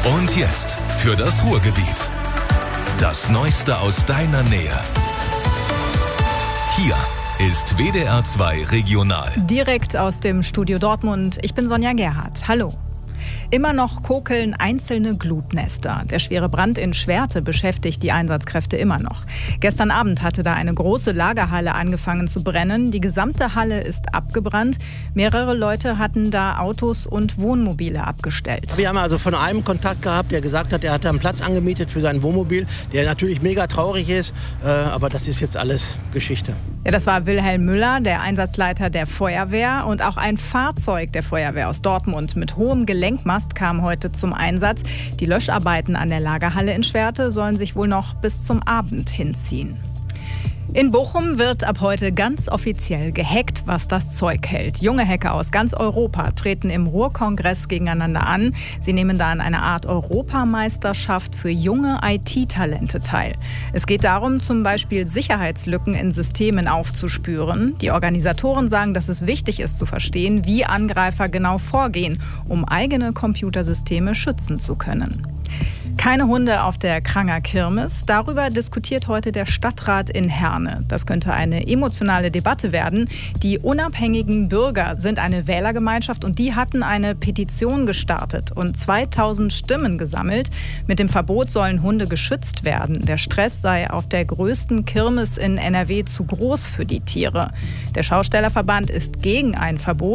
Und jetzt für das Ruhrgebiet. Das Neueste aus deiner Nähe. Hier ist WDR 2 Regional. Direkt aus dem Studio Dortmund. Ich bin Sonja Gerhardt. Hallo. Immer noch kokeln einzelne Glutnester. Der schwere Brand in Schwerte beschäftigt die Einsatzkräfte immer noch. Gestern Abend hatte da eine große Lagerhalle angefangen zu brennen. Die gesamte Halle ist abgebrannt. Mehrere Leute hatten da Autos und Wohnmobile abgestellt. Wir haben also von einem Kontakt gehabt, der gesagt hat, er hat einen Platz angemietet für sein Wohnmobil, der natürlich mega traurig ist, aber das ist jetzt alles Geschichte. Ja, das war Wilhelm Müller, der Einsatzleiter der Feuerwehr, und auch ein Fahrzeug der Feuerwehr aus Dortmund mit hohem Gelenkmast kam heute zum Einsatz. Die Löscharbeiten an der Lagerhalle in Schwerte sollen sich wohl noch bis zum Abend hinziehen. In Bochum wird ab heute ganz offiziell gehackt, was das Zeug hält. Junge Hacker aus ganz Europa treten im Ruhrkongress gegeneinander an. Sie nehmen da an einer Art Europameisterschaft für junge IT-Talente teil. Es geht darum, zum Beispiel Sicherheitslücken in Systemen aufzuspüren. Die Organisatoren sagen, dass es wichtig ist zu verstehen, wie Angreifer genau vorgehen, um eigene Computersysteme schützen zu können. Keine Hunde auf der Kranger Kirmes. Darüber diskutiert heute der Stadtrat in Herne. Das könnte eine emotionale Debatte werden. Die unabhängigen Bürger sind eine Wählergemeinschaft und die hatten eine Petition gestartet und 2000 Stimmen gesammelt. Mit dem Verbot sollen Hunde geschützt werden. Der Stress sei auf der größten Kirmes in NRW zu groß für die Tiere. Der Schaustellerverband ist gegen ein Verbot.